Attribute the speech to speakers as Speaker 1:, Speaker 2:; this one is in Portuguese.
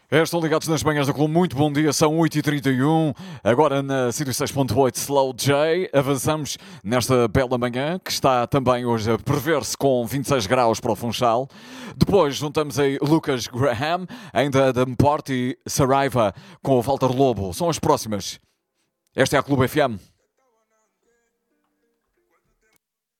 Speaker 1: Estão ligados nas manhãs da Colombo. Muito bom dia, são 8h31. Agora na 106.8 Slow J. Avançamos nesta bela manhã, que está também hoje a prever-se com 26 graus para o Funchal. Depois juntamos aí Lucas Graham, ainda da Mport e Saraiva com o Walter Lobo. São as próximas. Esta é a Clube FM.